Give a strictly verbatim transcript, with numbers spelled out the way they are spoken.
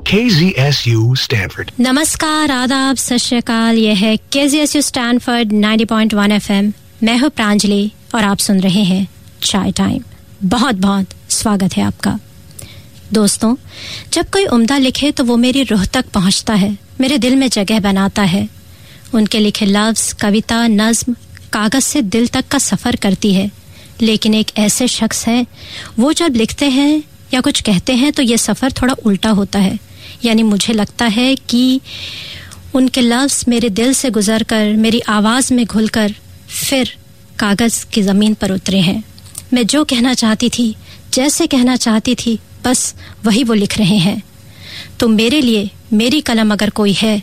K Z S U Stanford. नमस्कार, आदाब, सत श्री अकाल। यह है K Z S U Stanford ninety point one F M. मैं हूँ प्रांजलि और आप सुन रहे हैं चाय टाइम। बहुत बहुत स्वागत है आपका। दोस्तों, जब कोई उम्दा लिखे तो वो मेरी रूह तक पहुँचता है, मेरे दिल में जगह बनाता है। उनके लिखे लफ्ज़, कविता, नज़्म कागज़ से दिल तक का सफ़र करती है। लेकिन एक ऐसे शख्स हैं, वो जब लिखते हैं या कुछ कहते हैं तो ये सफ़र थोड़ा उल्टा होता है। यानी मुझे लगता है कि उनके लफ्ज़ मेरे दिल से गुज़र कर, मेरी आवाज़ में घुलकर फिर कागज़ की ज़मीन पर उतरे हैं। मैं जो कहना चाहती थी, जैसे कहना चाहती थी, बस वही वो लिख रहे हैं। तो मेरे लिए मेरी कलम अगर कोई है